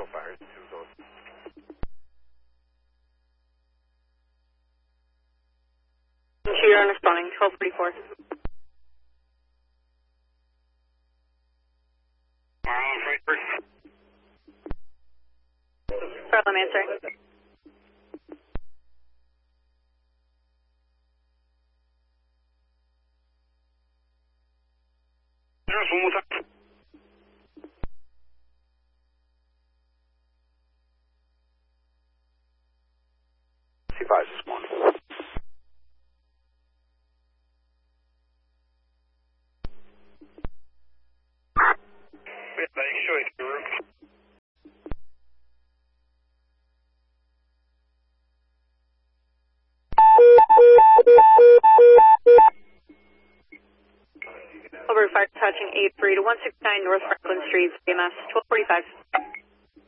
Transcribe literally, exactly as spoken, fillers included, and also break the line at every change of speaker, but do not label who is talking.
fires in two zones.
Shooter responding, twelve forty-four. Problem answer.
One more time. C five is one.
Over fire touching eight three to one sixty-nine North Franklin Street, C M S twelve forty-five.